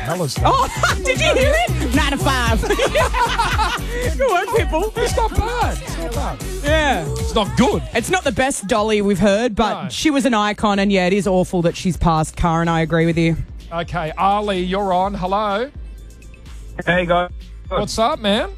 hell is that? Oh, did you hear it? 9 to 5. Good work, Pitbull. It's not bad. It's not bad. Yeah. It's not good. It's not the best Dolly we've heard, but No. she was an icon, and yeah, it is awful that she's passed. Karen, I agree with you. Okay, Ali, you're on. Hello. Hey, guys. What's up, man?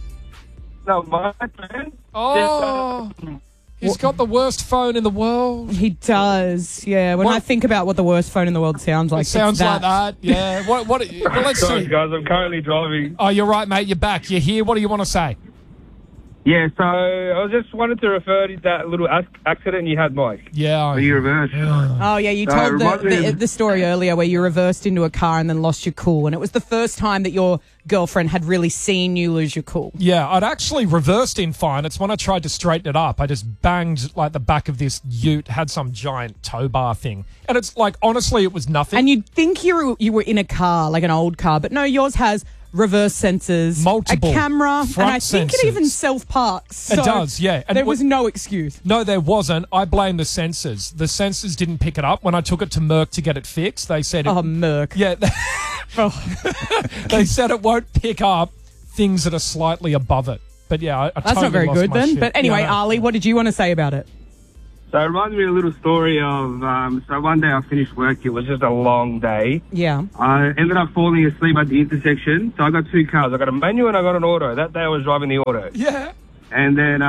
No, my friend. Oh, he's got the worst phone in the world. He does, yeah. When What- I think about what the worst phone in the world sounds like, It sounds it's like that. Yeah. Well, let's Sorry, see. guys. I'm currently driving. Oh, you're right, mate. You're back. You're here. What do you want to say? Yeah, so I just wanted to refer to that little accident you had, Mike. Yeah. You reversed. Oh, yeah, you it told reminds me of- the story earlier where you reversed into a car and then lost your cool, and it was the first time that your girlfriend had really seen you lose your cool. Yeah, I'd actually reversed in fine. It's when I tried to straighten it up. I just banged like the back of this ute, had some giant tow bar thing. And it's like, honestly, it was nothing. And you'd think you were in a car, like an old car, but no, yours has reverse sensors, Multiple a camera, and front I think sensors. it even self-parks. It So does, yeah. And there was no excuse. No, there wasn't. I blame the sensors. The sensors didn't pick it up. When I took it to Merck to get it fixed, they said... Oh, Merc. Yeah, Oh. they said it won't pick up things that are slightly above it. But yeah, I That's totally not very lost good my then. shit. But anyway, Yeah, I know. Ali, what did you want to say about it? So it reminds me of a little story of, so one day I finished work. It was just a long day. Yeah. I ended up falling asleep at the intersection. So I got two cars. I got a manual and I got an auto. That day I was driving the auto. Yeah. And then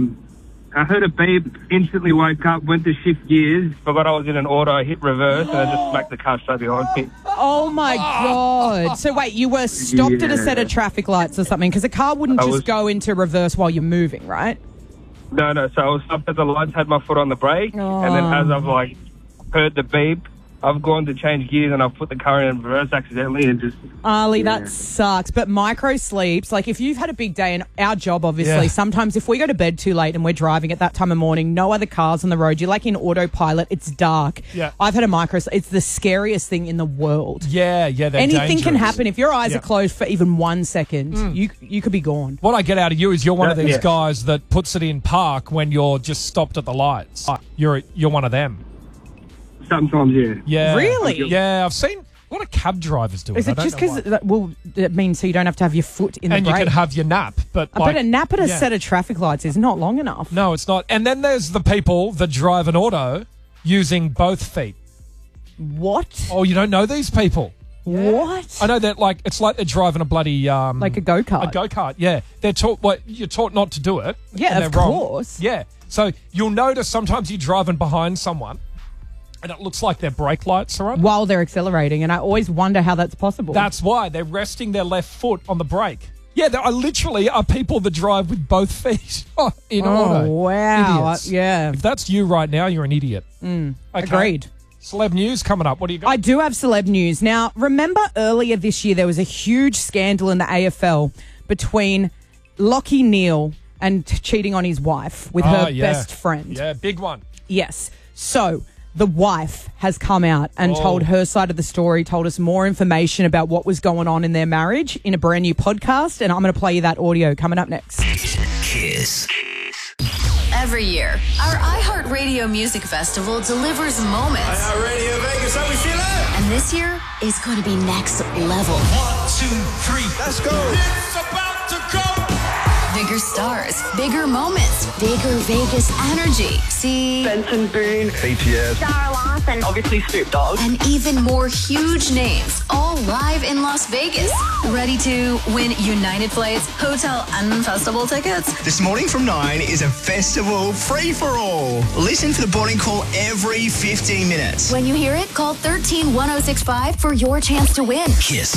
I heard a beep, instantly woke up, went to shift gears, forgot I was in an auto, I hit reverse, and I just smacked the car straight behind me. Oh, my God. So, wait, you were stopped at a set of traffic lights or something? Because a car wouldn't I just was- go into reverse while you're moving, right? No, so I was stopped at the lights, had my foot on the brake, and then as I've, heard the beep, I've gone to change gears and I've put the car in reverse accidentally and just... Ali, that sucks. But micro sleeps, like if you've had a big day, and our job, obviously, Yeah. sometimes if we go to bed too late and we're driving at that time of morning, no other cars on the road, you're like in autopilot, it's dark. Yeah. I've had a micro sleep. It's the scariest thing in the world. Yeah, they're Anything can dangerous. happen. If your eyes Yeah. are closed for even 1 second, you could be gone. What I get out of you is you're one of these Yeah. guys that puts it in park when you're just stopped at the lights. You're one of them. Sometimes, yeah. Yeah. Really? Yeah, I've seen a lot of cab drivers do it. Is I it don't just know because, why. it means so you don't have to have your foot in And the you brake? can have your nap, but But a nap at a yeah. set of traffic lights is not long enough. No, it's not. And then there's the people that drive an auto using both feet. What? Oh, you don't know these people? What? I know that it's like they're driving a bloody Like a go-kart. A go-kart, yeah. They're taught you're taught not to do it. Yeah, and of they're wrong. course. Yeah. So you'll notice sometimes you're driving behind someone and it looks like their brake lights are on. While they're accelerating, and I always wonder how that's possible. That's why they're resting their left foot on the brake. Yeah, there are literally people that drive with both feet in auto. Wow. Idiots. Yeah. If that's you right now, you're an idiot. Okay. Agreed. Celeb news coming up. What do you got? I do have celeb news. Now, remember earlier this year there was a huge scandal in the AFL between Lachie Neale and cheating on his wife with her best friend. Yeah, big one. Yes. So the wife has come out and told her side of the story, told us more information about what was going on in their marriage in a brand new podcast. And I'm going to play you that audio coming up next. Kiss. Every year, our iHeartRadio Music Festival delivers moments. Radio Vegas, how we feeling? And this year is going to be next level. 1, 2, 3, let's go. It's about to go. Bigger stars, bigger moments, bigger Vegas energy. See, Benson Boone, BTS, Sarah Larson, obviously Snoop Dogg. and even more huge names, all live in Las Vegas. Ready to win United Flights, hotel, and festival tickets? This morning from 9 is a festival free-for-all. Listen for the boarding call every 15 minutes. When you hear it, call 13-1065 for your chance to win. Kiss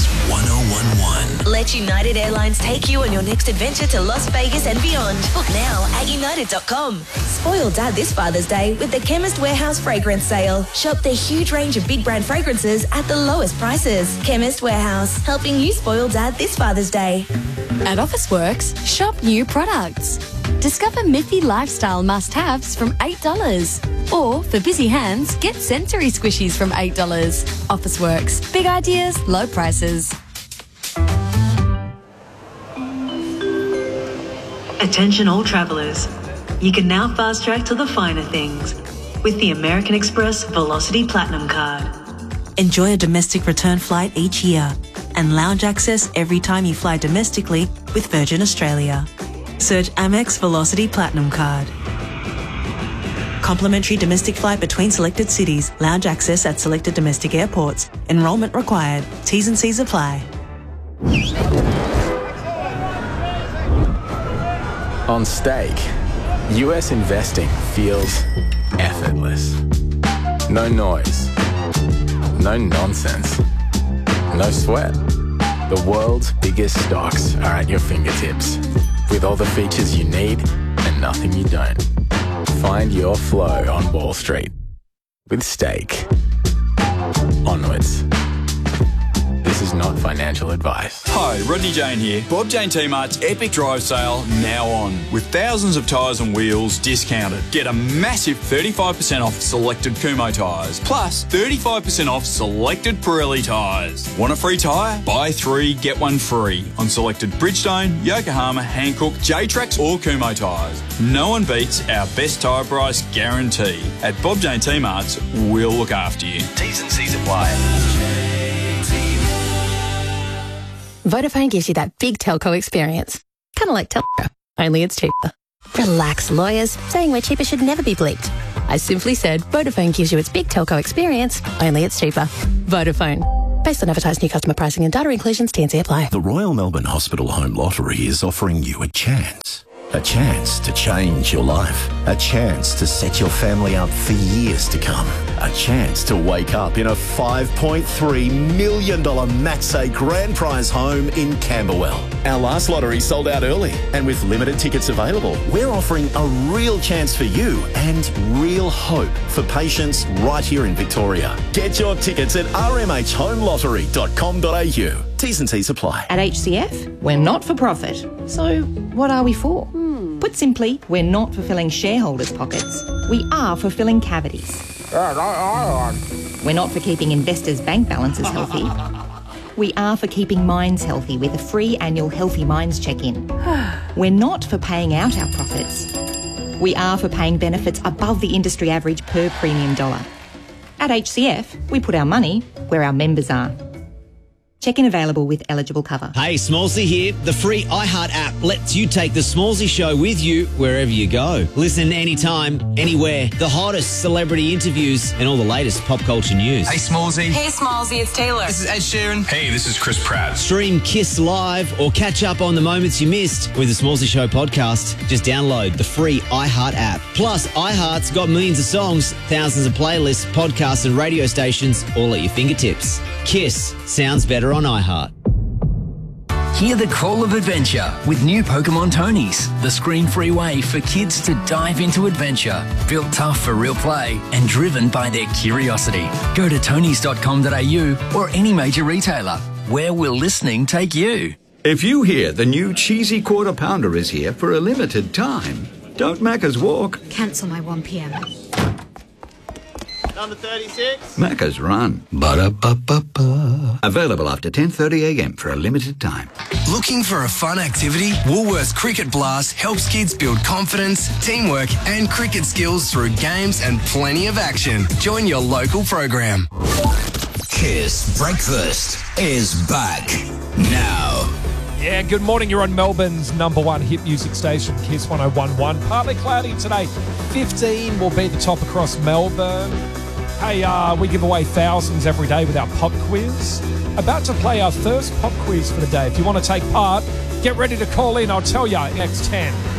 1011. Let United Airlines take you on your next adventure to Las Vegas and beyond. Book now at united.com. Spoil Dad this Father's Day with the Chemist Warehouse Fragrance Sale. Shop their huge range of big brand fragrances at the lowest prices. Chemist Warehouse, helping you spoil Dad this Father's Day. At Officeworks, shop new products. Discover Miffy lifestyle must-haves from $8. Or, for busy hands, get sensory squishies from $8. Officeworks. Big ideas, low prices. Attention all travellers. You can now fast track to the finer things with the American Express Velocity Platinum Card. Enjoy a domestic return flight each year and lounge access every time you fly domestically with Virgin Australia. Search Amex Velocity Platinum Card. Complimentary domestic flight between selected cities. Lounge access at selected domestic airports. Enrolment required. T's and C's apply. On Stake, US investing feels effortless. No noise. No nonsense. No sweat. The world's biggest stocks are at your fingertips, with all the features you need and nothing you don't. Find your flow on Wall Street with Stake. Onwards. This is not financial advice. Hi, Rodney Jane here. Bob Jane T-Mart's Epic Drive Sale now on, with thousands of tyres and wheels discounted. Get a massive 35% off selected Kumho tyres, plus 35% off selected Pirelli tyres. Want a free tyre? Buy 3, get 1 free on selected Bridgestone, Yokohama, Hankook, J-Trax or Kumho tyres. No one beats our best tyre price guarantee. At Bob Jane T-Mart's, we'll look after you. T's and C's apply. Vodafone gives you that big telco experience. Kind of like Telco, only it's cheaper. Relax, lawyers. Saying we're cheaper should never be bleeped. I simply said Vodafone gives you its big telco experience, only it's cheaper. Vodafone. Based on advertised new customer pricing and data inclusions, T&C apply. The Royal Melbourne Hospital Home Lottery is offering you a chance. A chance to change your life. A chance to set your family up for years to come. A chance to wake up in a $5.3 million Maxay grand prize home in Camberwell. Our last lottery sold out early, and with limited tickets available, we're offering a real chance for you and real hope for patients right here in Victoria. Get your tickets at rmhhomelottery.com.au. T's and C's apply. At HCF, we're not for profit. So what are we for? Put simply, we're not for filling shareholders' pockets. We are for filling cavities. We're not for keeping investors' bank balances healthy. We are for keeping minds healthy with a free annual Healthy Minds check-in. We're not for paying out our profits. We are for paying benefits above the industry average per premium dollar. At HCF, we put our money where our members are. Check-in available with eligible cover. Hey, Smallsy here. The free iHeart app lets you take the Smallsy show with you wherever you go. Listen anytime, anywhere. The hottest celebrity interviews and all the latest pop culture news. Hey, Smallsy. Hey, Smallsy, it's Taylor. This is Ed Sheeran. Hey, this is Chris Pratt. Stream Kiss Live or catch up on the moments you missed with the Smallsy Show podcast. Just download the free iHeart app. Plus, iHeart's got millions of songs, thousands of playlists, podcasts and radio stations all at your fingertips. Kiss sounds better on iHeart. Hear the call of adventure with new Pokemon Tonys, the screen-free way for kids to dive into adventure. Built tough for real play and driven by their curiosity. Go to tonys.com.au or any major retailer. Where will listening take you? If you hear the new cheesy quarter pounder is here for a limited time, don't Macca's walk. Cancel my 1 p.m. Number 36. Macca's run. Ba-da-ba-ba-ba. Available after 10:30 a.m. for a limited time. Looking for a fun activity? Woolworths Cricket Blast helps kids build confidence, teamwork and cricket skills through games and plenty of action. Join your local program. Kiss Breakfast is back now. Yeah, good morning. You're on Melbourne's #1 hit music station, Kiss 101.1. Partly cloudy today. 15 will be the top across Melbourne. Hey, we give away thousands every day with our pop quiz. About to play our first pop quiz for the day. If you want to take part, get ready to call in. I'll tell you next 10.